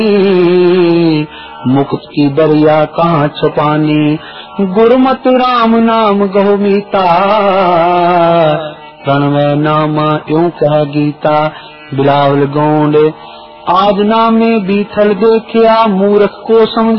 मुकुट की दरिया कहाँ छुपानी, गुरुमत राम नाम गहो मीता, प्रणवय नामा यूं कह गीता। बिलावल गोंड आज नामे बीथल देखिया, मूर्ख को समझ